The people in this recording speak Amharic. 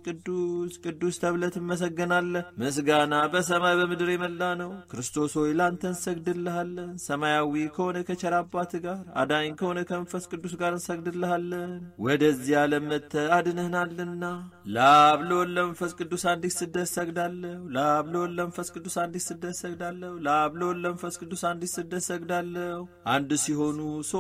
ቅዱስ ቅዱስ ተብለህ ትመሰገናለህ ምስጋና በሰማይ በምድር የመላ ነው ክርስቶስ ሆይ ላንተ እንሰግድልሃለን ሰማያዊ ከሆነ ከቸር አባት ጋር አዳኝ ከሆነ ከመንፈስ ቅዱስ ጋር እንሰግድልሃለን ወደዚህ ዓለም መጥተህ አድነህናልና ለአብ ለወልድ ለመንፈስ ቅዱስ አንዲት ስግደት ሰግዳለሁ ለአብ ለወልድ ለመንፈስ ቅዱስ አንዲት ስግደት ሰግዳለሁ ለአብ ለወልድ ለመንፈስ ቅዱስ አንዲት ስግደት ሰግዳለሁ አንድ ሲሆኑ